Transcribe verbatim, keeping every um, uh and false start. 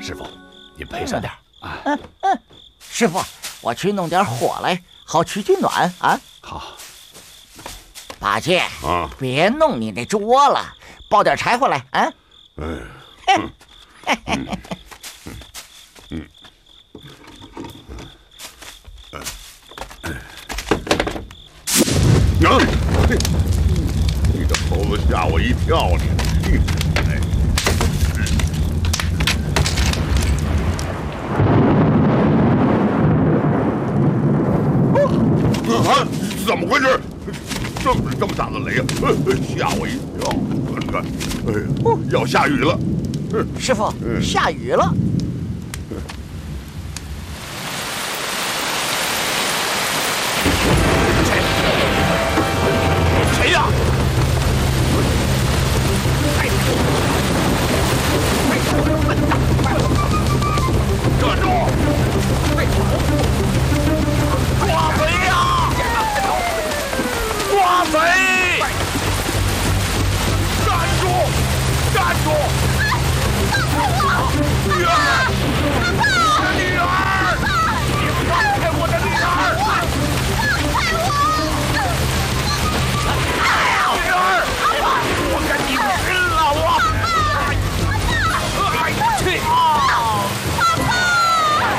师傅，您赔上点啊。 嗯嗯，师傅，我去弄点火来，好取取暖啊。 好。 八戒啊， 别弄你那猪窝了，抱点柴火来啊。 嗯。 嗯嗯嗯啊！你这猴子吓我一跳！你，哎，啊！怎么回事？这么这么大的雷啊！吓我一跳！你看，哎呀，要下雨了。 师傅，下雨了。